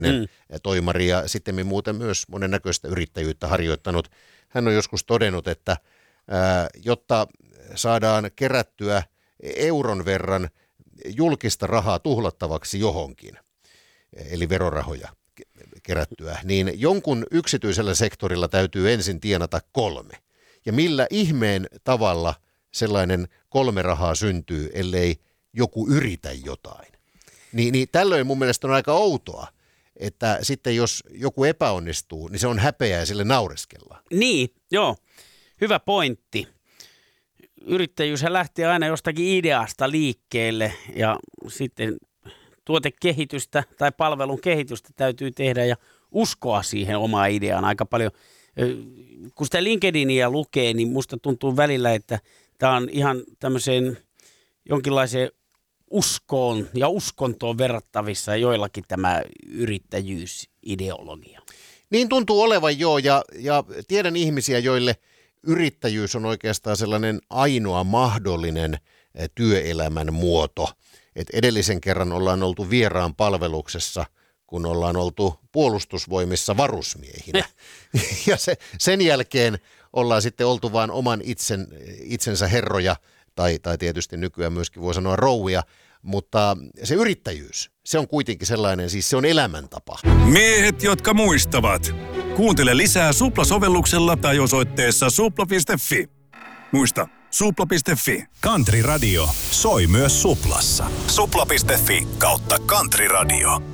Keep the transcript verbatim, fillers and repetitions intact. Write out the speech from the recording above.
mm. toimari ja sitten muuten myös monennäköistä yrittäjyyttä harjoittanut. Hän on joskus todennut, että ää, jotta saadaan kerättyä euron verran julkista rahaa tuhlattavaksi johonkin, eli verorahoja kerättyä, niin jonkun yksityisellä sektorilla täytyy ensin tienata kolme. Ja millä ihmeen tavalla sellainen kolme rahaa syntyy, ellei joku yritä jotain. Niin, niin tällöin mun mielestä on aika outoa, että sitten jos joku epäonnistuu, niin se on häpeää ja sille naureskellaan. Niin, joo. Hyvä pointti. Yrittäjyyshän lähtee aina jostakin ideasta liikkeelle ja sitten tuotekehitystä tai palvelun kehitystä täytyy tehdä ja uskoa siihen omaan ideaan aika paljon. Kun sitä LinkedInia lukee, niin musta tuntuu välillä, että tämä on ihan tämmöiseen jonkinlaiseen uskoon ja uskontoon verrattavissa joillakin tämä yrittäjyysideologia. Niin tuntuu olevan joo, ja, ja tiedän ihmisiä, joille yrittäjyys on oikeastaan sellainen ainoa mahdollinen työelämän muoto. Et edellisen kerran ollaan oltu vieraan palveluksessa, kun ollaan oltu puolustusvoimissa varusmiehinä. Ja se, sen jälkeen ollaan sitten oltu vaan oman itsen, itsensä herroja, tai, tai tietysti nykyään myöskin voi sanoa rouvia, mutta se yrittäjyys, se on kuitenkin sellainen, siis se on elämäntapa. Miehet, jotka muistavat. Kuuntele lisää Supla-sovelluksella tai osoitteessa supla piste fi. Muista, supla piste fi. Country Radio soi myös Suplassa. supla piste fi kautta Country Radio.